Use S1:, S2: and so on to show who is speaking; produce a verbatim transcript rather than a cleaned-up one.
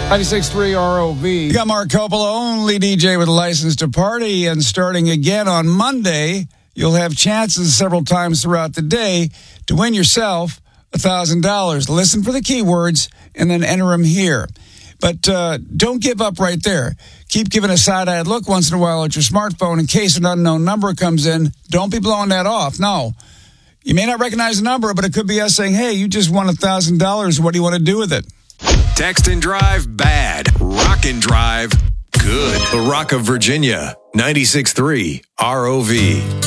S1: ninety-six point three R O V.
S2: You got Mark Coppola, only D J with a license to party, and starting again on Monday, you'll have chances several times throughout the day to win yourself one thousand dollars. Listen for the keywords and then enter them here. But uh, don't give up right there. Keep giving a side-eyed look once in a while at your smartphone in case an unknown number comes in. Don't be blowing that off. No. You may not recognize the number, but it could be us saying, hey, you just won one thousand dollars. What do you want to do with it?
S3: Text and drive, bad. Rock and drive, good. The Rock of Virginia, ninety-six point three R O V.